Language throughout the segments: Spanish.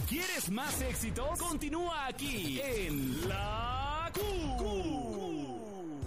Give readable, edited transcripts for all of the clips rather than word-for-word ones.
¿Quieres más éxitos? Continúa aquí en La Q.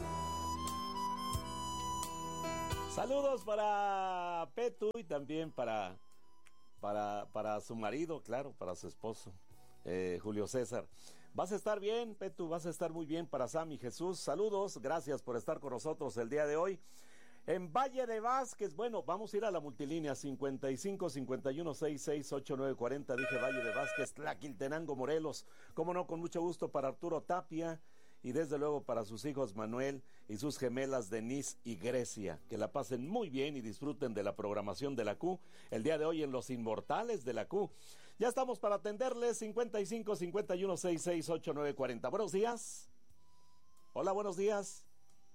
Saludos para Petu y también para su marido, claro, para su esposo, Julio César. Vas a estar bien, Petu, vas a estar muy bien. Para Sam y Jesús, saludos, gracias por estar con nosotros el día de hoy. En Valle de Vázquez, bueno, vamos a ir a la multilínea 55 51 66 89 40. Dije Valle de Vázquez, Tlaquiltenango, Morelos. Cómo no, con mucho gusto para Arturo Tapia y desde luego para sus hijos Manuel y sus gemelas Denise y Grecia. Que la pasen muy bien y disfruten de la programación de la Q el día de hoy en Los Inmortales de la Q. Ya estamos para atenderles. 55 51 66 89 40. Buenos días. Hola, buenos días.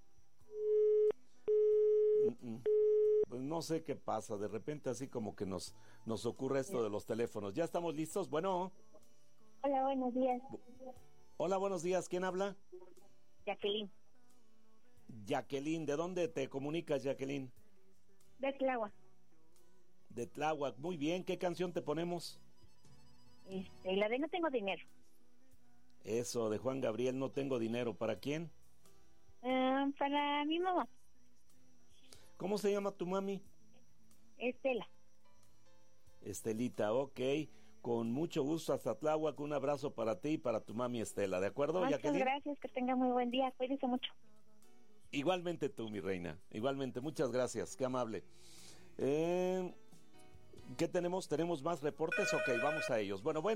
Pues no sé qué pasa, de repente así como que nos ocurre esto de los teléfonos. ¿Ya estamos listos? Bueno. Hola, buenos días. Hola, buenos días. ¿Quién habla? Jacqueline. Jacqueline, ¿de dónde te comunicas, Jacqueline? De Tláhuac. De Tláhuac, muy bien. ¿Qué canción te ponemos? La de No Tengo Dinero. Eso, de Juan Gabriel, No Tengo Dinero. ¿Para quién? Para mi mamá. ¿Cómo se llama tu mami? Estela. Estelita, ok. Con mucho gusto hasta Tláhuac. Un abrazo para ti y para tu mami Estela. ¿De acuerdo, Muchas Jacqueline? gracias, que tenga muy buen día. Cuídese mucho. Igualmente tú, mi reina. Igualmente, muchas gracias. Qué amable. ¿Qué tenemos? ¿Tenemos más reportes? Ok, vamos a ellos. Bueno.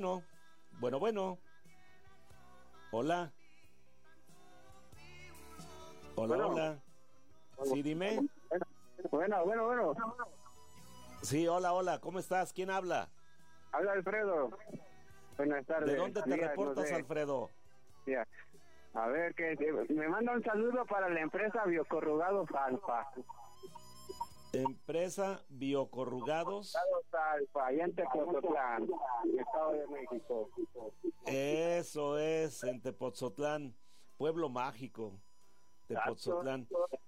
Hola. Hola. Sí, dime. Bueno. Sí, hola. ¿Cómo estás? ¿Quién habla? Habla Alfredo. Buenas tardes. ¿De dónde te reportas, no sé. Alfredo? Ya. A ver, que me manda un saludo para la empresa Biocorrugados Alfa. Empresa Biocorrugados Alfa, allá en Tepoztlán, Estado de México. Eso es, en Tepoztlán, pueblo mágico. Tepoztlán.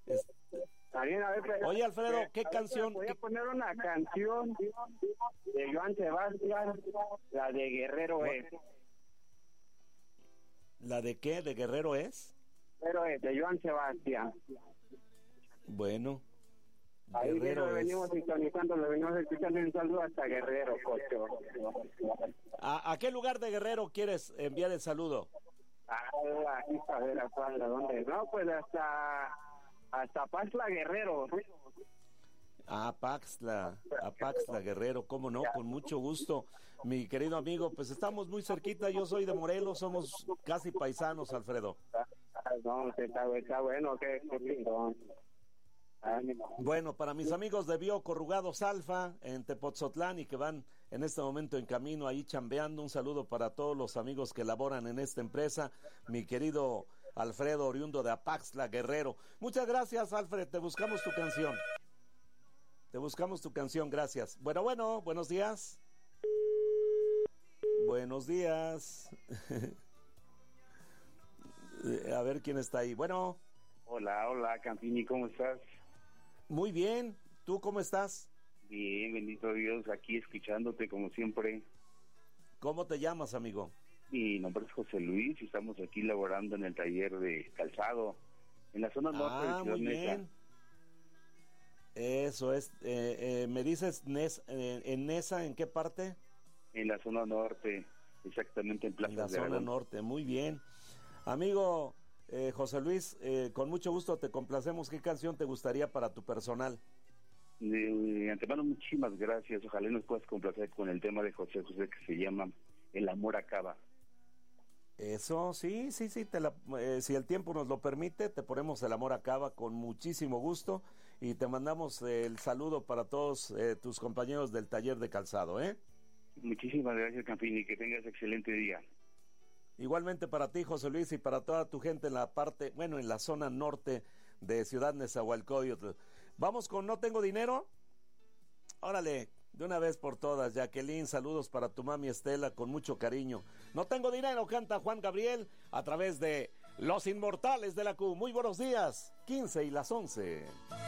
Oye, Alfredo, ¿qué canción? Voy a poner una canción de Joan Sebastián, la de Guerrero es. ¿La de qué? ¿De Guerrero es? Guerrero es, de Joan Sebastián. Bueno. Ahí Guerrero lo venimos sintonizando, lo venimos escuchando. Un saludo hasta Guerrero, Cocho. ¿A qué lugar de Guerrero quieres enviar el saludo? Aquí está, a ver, ¿a dónde? No, pues hasta Paxla, Guerrero. A Paxla Guerrero, cómo no, con mucho gusto, mi querido amigo. Pues estamos muy cerquita, yo soy de Morelos, somos casi paisanos, Alfredo. No, está bueno, qué lindo. Bueno, para mis amigos de Biocorrugados Alfa en Tepoztlán y que van en este momento en camino ahí chambeando, un saludo para todos los amigos que laboran en esta empresa, mi querido Alfredo, oriundo de Apaxla, Guerrero. Muchas gracias, Alfred, te buscamos tu canción, gracias. Bueno, buenos días. Buenos días. A ver quién está ahí. Bueno. Hola, Campini, ¿cómo estás? Muy bien, ¿tú cómo estás? Bien, bendito Dios, aquí escuchándote como siempre. ¿Cómo te llamas, amigo? Mi nombre es José Luis y estamos aquí laborando en el taller de calzado, en la zona norte de Ciudad muy Neza. Bien. Eso es, me dices, ¿en Neza, en qué parte? En la zona norte, exactamente en Plaza En la de zona Aragón. norte, muy bien. Amigo José Luis, con mucho gusto te complacemos. ¿Qué canción te gustaría para tu personal? De antemano, muchísimas gracias. Ojalá nos puedas complacer con el tema de José José que se llama El amor acaba. Eso, sí, si el tiempo nos lo permite, te ponemos El amor acaba con muchísimo gusto y te mandamos el saludo para todos tus compañeros del taller de calzado, ¿eh? Muchísimas gracias, Campini, que tengas excelente día. Igualmente para ti, José Luis, y para toda tu gente en la parte, en la zona norte de Ciudad Nezahualcóyotl. Vamos con No Tengo Dinero. Órale, de una vez por todas, Jacqueline, saludos para tu mami Estela, con mucho cariño. No Tengo Dinero, canta Juan Gabriel a través de Los Inmortales de la Q. Muy buenos días, 15 y las 11.